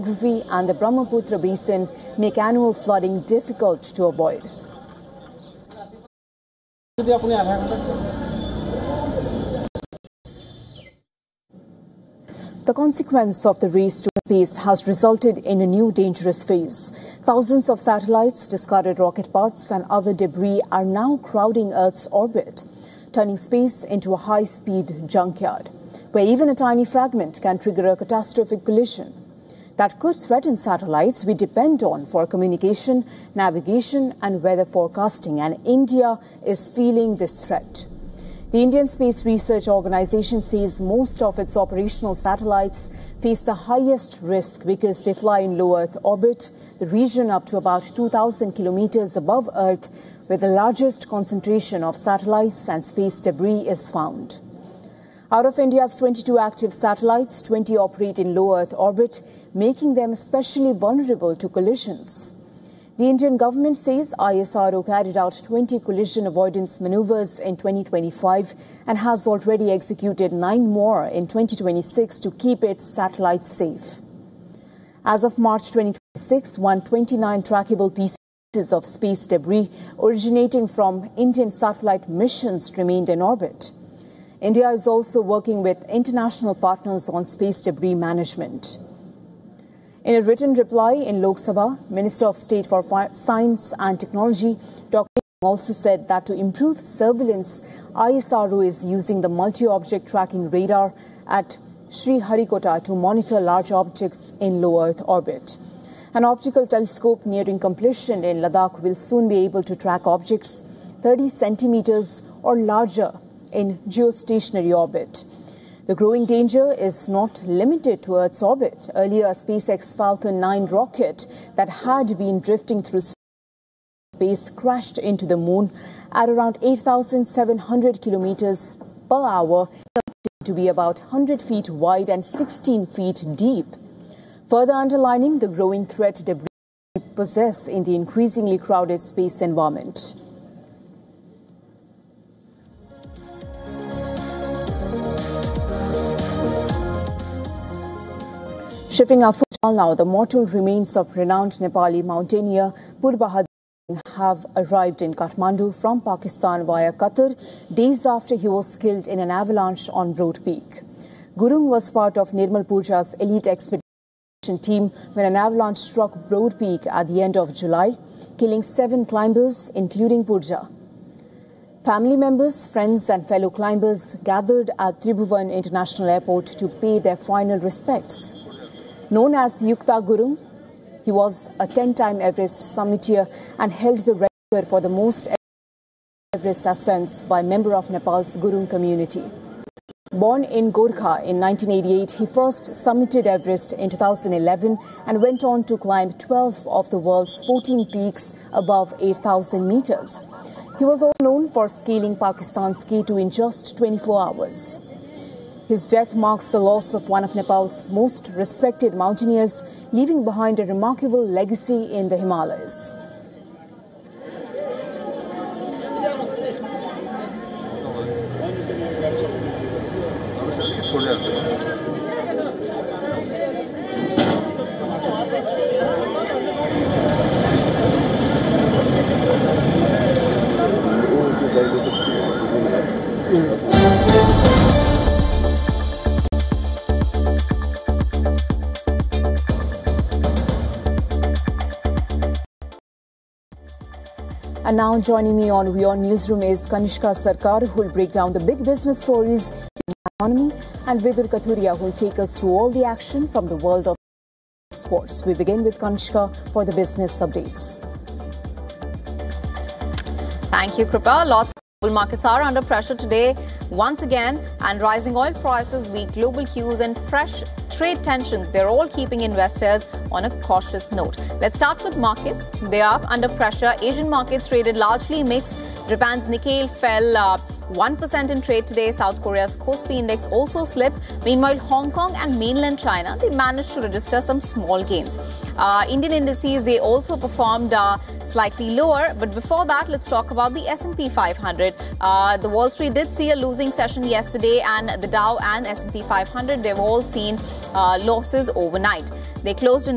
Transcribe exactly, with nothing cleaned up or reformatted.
topography and the Brahmaputra basin make annual flooding difficult to avoid. The consequence of the race to space has resulted in a new dangerous phase. Thousands of satellites, discarded rocket parts and other debris are now crowding Earth's orbit, turning space into a high-speed junkyard, where even a tiny fragment can trigger a catastrophic collision that could threaten satellites we depend on for communication, navigation and weather forecasting, and India is feeling this threat. The Indian Space Research Organisation says most of its operational satellites face the highest risk because they fly in low Earth orbit, the region up to about two thousand kilometers above Earth, where the largest concentration of satellites and space debris is found. Out of India's twenty-two active satellites, twenty operate in low Earth orbit, making them especially vulnerable to collisions. The Indian government says I S R O carried out twenty collision avoidance maneuvers in twenty twenty-five and has already executed nine more in twenty twenty-six to keep its satellites safe. As of March twenty twenty-six, one hundred twenty-nine trackable pieces of space debris originating from Indian satellite missions remained in orbit. India is also working with international partners on space debris management. In a written reply in Lok Sabha, Minister of State for Science and Technology, Doctor also said that to improve surveillance, I S R O is using the multi-object tracking radar at Sriharikota to monitor large objects in low Earth orbit. An optical telescope nearing completion in Ladakh will soon be able to track objects thirty centimeters or larger in geostationary orbit. The growing danger is not limited to Earth's orbit. Earlier, a SpaceX Falcon nine rocket that had been drifting through space crashed into the moon at around eight thousand seven hundred kilometers per hour, to be about one hundred feet wide and sixteen feet deep, further underlining the growing threat debris possess in the increasingly crowded space environment. Shifting our football now, the mortal remains of renowned Nepali mountaineer Pur Bahadur have arrived in Kathmandu from Pakistan via Qatar days after he was killed in an avalanche on Broad Peak. Gurung was part of Nirmal Purja's elite expedition team when an avalanche struck Broad Peak at the end of July, killing seven climbers, including Purja. Family members, friends and fellow climbers gathered at Tribhuvan International Airport to pay their final respects. Known as Yukta Gurung, he was a ten-time Everest summiteer and held the record for the most Everest ascents by a member of Nepal's Gurung community. Born in Gorkha in nineteen eighty-eight, he first summited Everest in two thousand eleven and went on to climb twelve of the world's fourteen peaks above eight thousand meters. He was also known for scaling Pakistan's K two in just twenty-four hours. His death marks the loss of one of Nepal's most respected mountaineers, leaving behind a remarkable legacy in the Himalayas. And now joining me on WION Newsroom is Kanishka Sarkar, who will break down the big business stories in the economy, and Vidur Kathuria, who will take us through all the action from the world of sports. We begin with Kanishka for the business updates. Thank you, Kripa. Lots of global markets are under pressure today once again, and rising oil prices, weak global cues and fresh trade tensions, they're all keeping investors on a cautious note. Let's start with markets. They are under pressure. Asian markets traded largely mixed. Japan's Nikkei fell uh, one percent in trade today. South Korea's Kospi index also slipped. Meanwhile, Hong Kong and mainland China, they managed to register some small gains. Uh, Indian indices, they also performed uh, slightly lower. But before that, let's talk about the S and P five hundred. Uh, the Wall Street did see a losing session yesterday, and the Dow and S and P five hundred, they've all seen uh, losses overnight. They closed in